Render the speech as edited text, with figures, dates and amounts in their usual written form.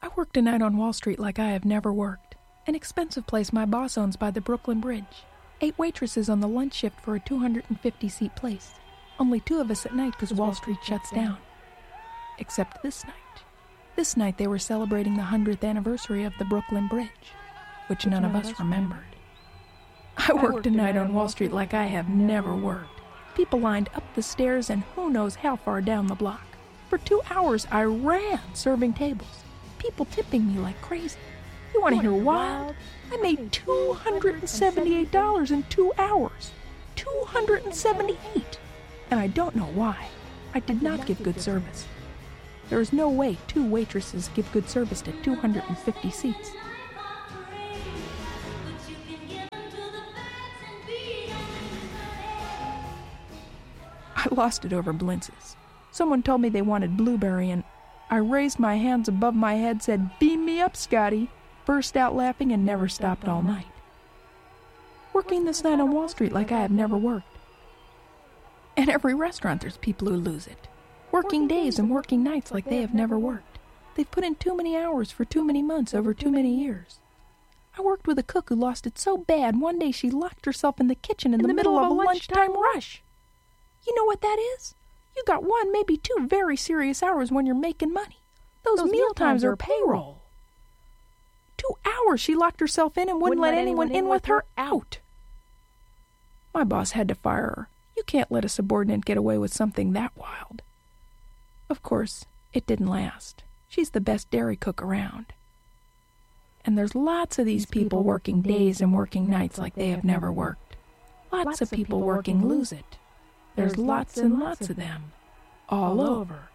I worked a night on Wall Street like I have never worked. An expensive place my boss owns by the Brooklyn Bridge. 8 waitresses on the lunch shift for a 250-seat place. Only 2 of us at night because Wall Street shuts down. Except this night. This night they were celebrating the 100th anniversary of the Brooklyn Bridge, which none of us remembered. I worked a night on Wall Street like I have never worked. People lined up the stairs and who knows how far down the block. For 2 hours I ran serving tables. People tipping me like crazy. You want to hear wild? I made $278 in 2 hours. $278. And I don't know why. I did not give good service. There is no way 2 waitresses give good service to 250 seats. I lost it over Blintzes. Someone told me they wanted blueberry, and I raised my hands above my head, said, "Beam me up, Scotty," burst out laughing, and never stopped all night. Working this night on Wall Street like I have never worked. In every restaurant there's people who lose it. Working days and working nights like they have never worked. They've put in too many hours for too many months over too many years. I worked with a cook who lost it so bad one day she locked herself in the kitchen in the middle of a lunchtime rush. You know what that is? You got 1, maybe 2 very serious hours when you're making money. Those meal times are payroll. 2 hours she locked herself in and wouldn't let anyone in with her out. My boss had to fire her. You can't let a subordinate get away with something that wild. Of course, it didn't last. She's the best dairy cook around. And there's lots of these people working days and working nights like they have never worked. Lots of people working lose it. There's lots and lots of them, all over.